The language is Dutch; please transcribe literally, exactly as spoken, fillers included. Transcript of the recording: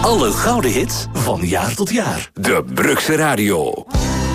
Alle gouden hits van jaar tot jaar. De Brugse Radio.